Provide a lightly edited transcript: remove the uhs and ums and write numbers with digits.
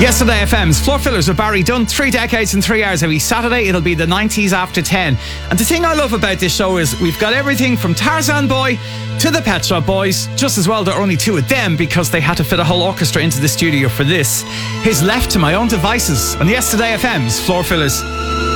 Yesterday FM's Floor Fillers with Barry Dunn, 3 decades and 3 hours every Saturday. It'll be the 90s after 10. And the thing I love about this show is we've got everything from Tarzan Boy to the Pet Shop Boys. Just as well there are only two of them because they had to fit a whole orchestra into the studio for this. Here's Left to My Own Devices on Yesterday FM's Floor Fillers.